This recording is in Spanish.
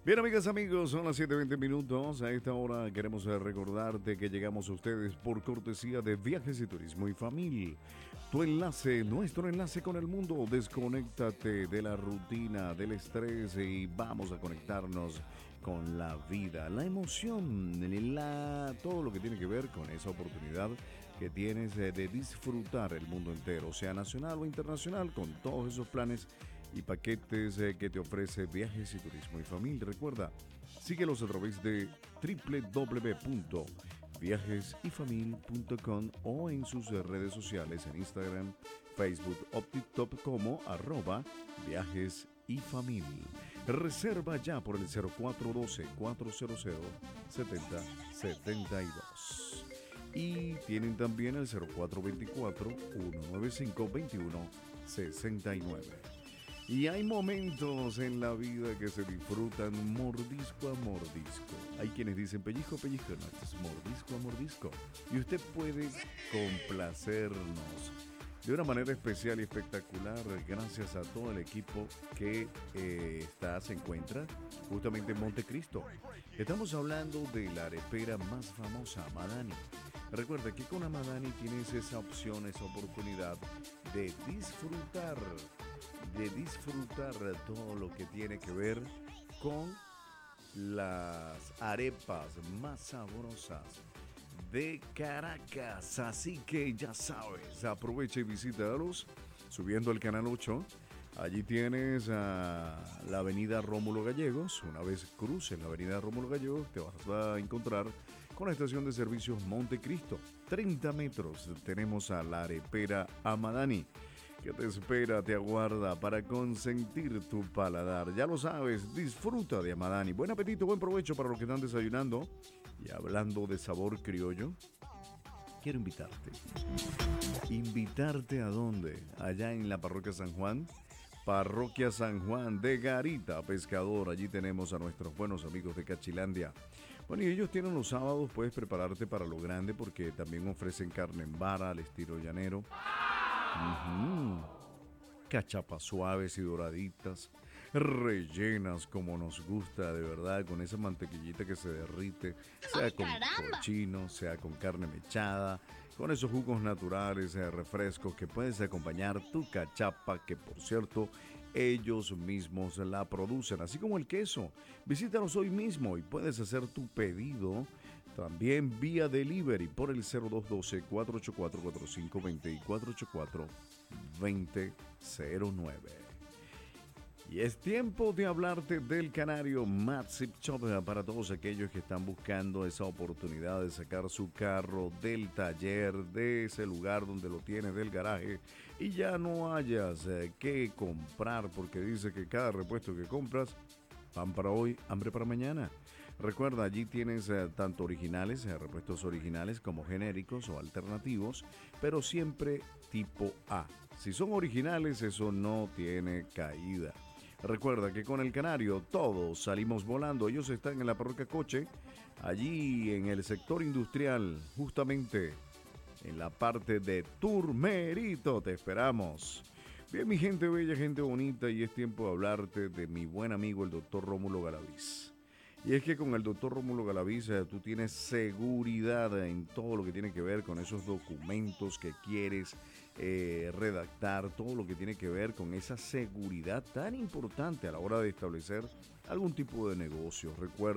Bien, amigas, amigos, son las 7:20 minutos. A esta hora queremos recordarte que llegamos a ustedes por cortesía de Viajes y Turismo y Familia. Tu enlace, nuestro enlace con el mundo. Desconéctate de la rutina, del estrés y vamos a conectarnos con la vida, la emoción, todo lo que tiene que ver con esa oportunidad que tienes de disfrutar el mundo entero, sea nacional o internacional, con todos esos planes y paquetes que te ofrece Viajes y Turismo y Familia. Recuerda, síguelos a través de www.viajesyfamil.com o en sus redes sociales en Instagram, Facebook o TikTok como @Viajes y Familia. Reserva ya por el 0412-400-7072. Y tienen también el 0424-195-2169. Y hay momentos en la vida que se disfrutan mordisco a mordisco. Hay quienes dicen pellizco a pellizco, no, esto es mordisco a mordisco. Y usted puede complacernos de una manera especial y espectacular gracias a todo el equipo que se encuentra justamente en Montecristo. Estamos hablando de la arepera más famosa, Madani. Recuerda que con Amadani tienes esa opción, esa oportunidad de disfrutar todo lo que tiene que ver con las arepas más sabrosas de Caracas. Así que ya sabes, aprovecha y visítalos subiendo al canal 8. Allí tienes la avenida Rómulo Gallegos. Una vez cruces la avenida Rómulo Gallegos, te vas a encontrar con la estación de servicios Montecristo. 30 metros tenemos a la arepera Amadani, que te espera, te aguarda para consentir tu paladar. Ya lo sabes, disfruta de Amadani. Buen apetito, buen provecho para los que están desayunando. Y hablando de sabor criollo, quiero invitarte. ¿Invitarte a dónde? Allá en la parroquia San Juan. Parroquia San Juan de Garita Pescador. Allí tenemos a nuestros buenos amigos de Cachilandia. Bueno, y ellos tienen los sábados, puedes prepararte para lo grande porque también ofrecen carne en vara al estilo llanero. Cachapas suaves y doraditas, rellenas como nos gusta de verdad, con esa mantequillita que se derrite, sea con cochino, sea con carne mechada, con esos jugos naturales, refrescos que puedes acompañar tu cachapa, que por cierto ellos mismos la producen, así como el queso. Visítanos hoy mismo y puedes hacer tu pedido también vía delivery por el 0212-484-4520 y 484-2009. Y es tiempo de hablarte del canario Matzip Shop para todos aquellos que están buscando esa oportunidad de sacar su carro del taller, de ese lugar donde lo tienes, del garaje, y ya no hayas que comprar porque dice que cada repuesto que compras, pan para hoy, hambre para mañana. Recuerda, allí tienes tanto originales, repuestos originales como genéricos o alternativos, pero siempre tipo A. Si son originales, eso no tiene caída. Recuerda que con el Canario todos salimos volando. Ellos están en la parroquia Coche, allí en el sector industrial, justamente en la parte de Turmerito. Te esperamos. Bien, mi gente bella, gente bonita, y es tiempo de hablarte de mi buen amigo el doctor Rómulo Galaviz. Y es que con el doctor Rómulo Galaviz tú tienes seguridad en todo lo que tiene que ver con esos documentos que quieres redactar, todo lo que tiene que ver con esa seguridad tan importante a la hora de establecer algún tipo de negocio. Recuerda